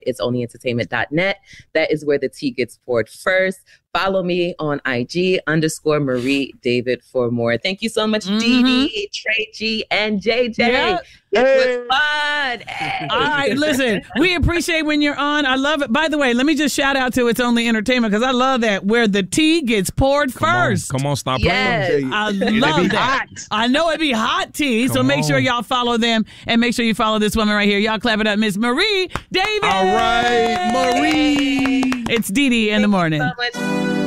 It's onlyentertainment.net. That is where the tea gets poured first. Follow me on IG _Marie David for more. Thank you so much, Dee Dee, Trey G, and JJ. Yeah. It was fun. Hey. All right, listen, we appreciate when you're on. I love it. By the way, let me just shout out to It's Only Entertainment because I love that where the tea gets poured first. Come on, stop playing. I love that. I know it'd be hot tea, so make sure y'all follow them and make sure you follow this woman right here. Y'all clap it up, Miss Marie David. All right, Marie. It's Dee Dee in the morning. Thank you so much.